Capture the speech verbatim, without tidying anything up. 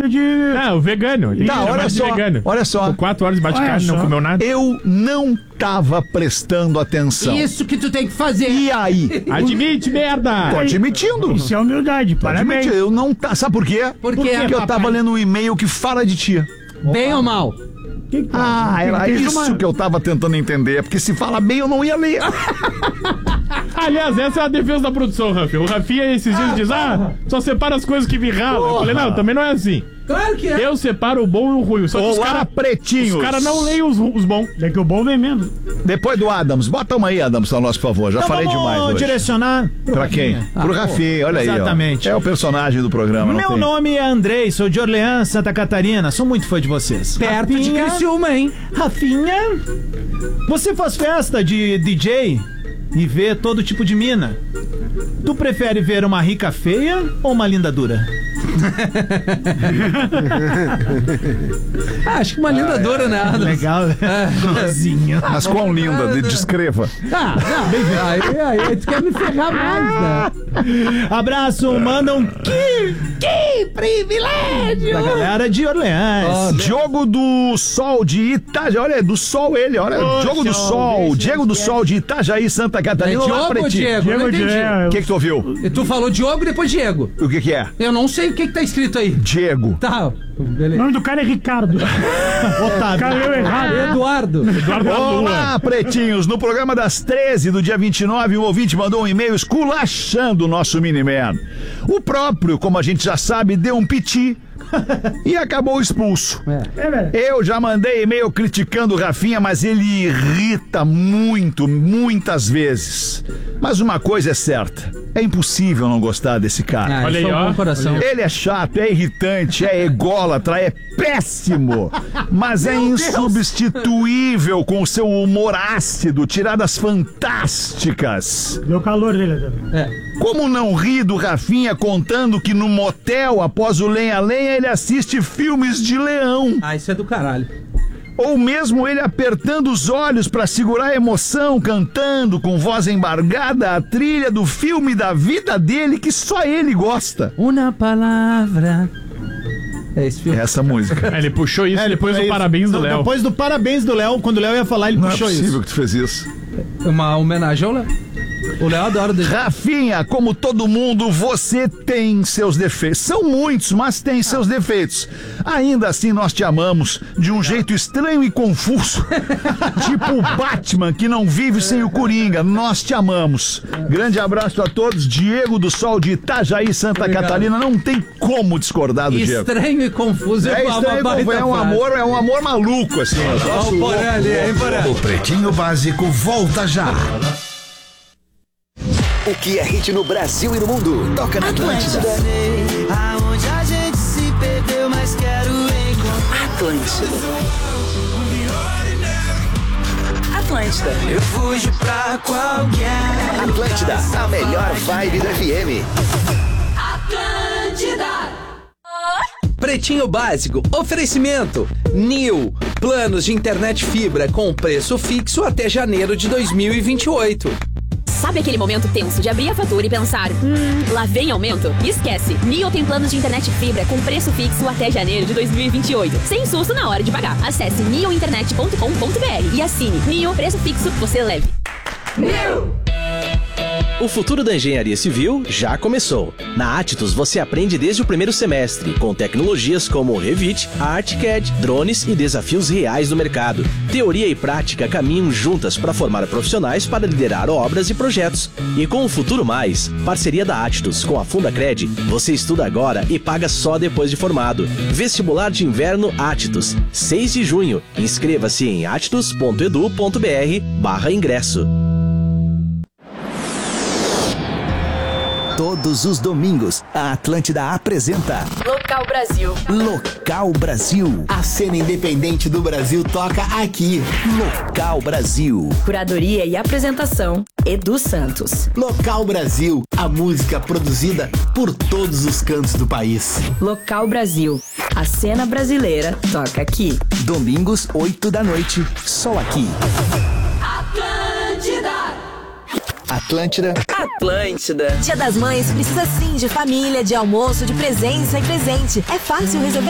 vida de... Ah, o vegano. Ele Tá, olha só, vegano. olha só. Ficou quatro horas de Olha bate-carne, não só. comeu nada. Eu não tava prestando atenção. Isso que tu tem que fazer. E aí? Admite, merda! Tô admitindo. Isso é humildade, Tô parabéns. admitindo. Eu não tá. Sabe por quê? Por quê, Porque eu papai? tava lendo um e-mail que fala de ti. Bem ou mal? Que que Ah, tem- era tem isso uma- que eu tava tentando entender. Porque se fala bem, eu não ia ler. Aliás, essa é a defesa da produção, Rafinha. O Rafinha esses dias diz, ah, só separa as coisas que me ralam. Eu falei, não, também não é assim. Claro que é. Eu separo o bom e o ruim. Só que os Olá, caras pretinhos. os cara não leem os, os bons. É que o bom vem menos. Depois do Adams. Bota uma aí, Adams, a nosso favor. Já Então falei vamos demais hoje. direcionar Pra quem? Pro Rafinha, olha aí, ó. Exatamente. É o personagem do programa. não Meu tem? nome é Andrei, sou de Orleans, Santa Catarina. Sou muito fã de vocês. Perto de Rafinha, Criciúma, hein? Rafinha, você faz festa de D J e vê todo tipo de mina. Tu prefere ver uma rica feia ou uma linda dura? Ah, acho que uma linda dura, né, Adams? Legal, né? Gozinho. Mas qual linda? De- Descreva. Ah, não, aí, aí, aí tu quer me ferrar mais, né? Abraço, manda um que, que privilégio pra galera de Orleans. Diogo do Sol de Itajaí. Olha, do Sol ele, olha. Diogo do Sol. Diego do Sol de Itajaí, Santa É Catarina. Olá, Diogo ou pretinho. Diego? Eu não Diego, entendi. Diego. O que que tu ouviu? E tu falou Diogo e depois Diego. O que que é? Eu não sei o que que tá escrito aí. Diego. Tá, O beleza. nome do cara é Ricardo. O Otávio. cara leu errado. Eduardo. Olá, pretinhos. No programa das treze do dia vinte e nove, um ouvinte mandou um e-mail esculachando o nosso Miniman. O próprio, como a gente já sabe, deu um piti e acabou expulso. É, velho. Eu já mandei e-mail criticando o Rafinha, mas ele irrita muito, muitas vezes. Mas uma coisa é certa, é impossível não gostar desse cara. Ah, Olha eu aí, sou um ó. bom coração. Ele é chato, é irritante, é ególatra, é péssimo, mas é insubstituível com o seu humor ácido, tiradas fantásticas. Deu calor dele até. É. Como não rir do Rafinha contando que no motel, após o lenha-lenha, ele assiste filmes de leão? Ah, isso é do caralho. Ou mesmo ele apertando os olhos pra segurar a emoção, cantando com voz embargada a trilha do filme da vida dele que só ele gosta. Uma palavra. É esse filme. Essa música. Aí ele puxou isso depois É do isso. parabéns do Não, Léo. Depois do parabéns do Léo, quando o Léo ia falar, ele Não é puxou possível isso. que tu fez isso. Uma homenagem ao Léo. O Léo adora de... Rafinha, como todo mundo, você tem seus defeitos. São muitos, mas tem seus defeitos. Ainda assim, nós te amamos de um jeito estranho e confuso. Tipo o Batman que não vive sem o Coringa. Nós te amamos. Grande abraço a todos. Diego do Sol de Itajaí, Santa Obrigado. Catarina. Não tem como discordar do Diego. Estranho e confuso. É uma estranho, baita é um frase. amor, é um amor maluco, assim. Olha o Porã ali, hein, Porã? O Pretinho Básico volta já. O que é hit no Brasil e no mundo? Toca na Atlântida. Aonde a gente se perdeu, mas quero encontrar. Atlântida. Atlântida. Eu fujo pra qualquer. Atlântida, a melhor vibe do F M. Pretinho Básico, oferecimento Nil, planos de internet fibra com preço fixo até janeiro de dois mil e vinte e oito. Sabe aquele momento tenso de abrir a fatura e pensar, hum, lá vem aumento? Esquece, Nio tem planos de internet fibra com preço fixo até janeiro de dois mil e vinte e oito, sem susto na hora de pagar. Acesse nio internet ponto com ponto b r e assine Nio, preço fixo, você leve. O futuro da engenharia civil já começou. Na Atitus você aprende desde o primeiro semestre, com tecnologias como Revit, ArchiCAD, drones e desafios reais do mercado. Teoria e prática caminham juntas para formar profissionais para liderar obras e projetos. E com o Futuro Mais, parceria da Atitus com a Fundacred, você estuda agora e paga só depois de formado. Vestibular de Inverno Atitus, seis de junho. Inscreva-se em atitus ponto edu ponto br barra ingresso. Todos os domingos, a Atlântida apresenta Local Brasil. Local Brasil. A cena independente do Brasil toca aqui. Local Brasil. Curadoria e apresentação, Edu Santos. Local Brasil, a música produzida por todos os cantos do país. Local Brasil. A cena brasileira toca aqui. Domingos, oito da noite, só aqui. Atlântida. Atlântida. Dia das Mães precisa sim de família, de almoço, de presença e presente. É fácil resolver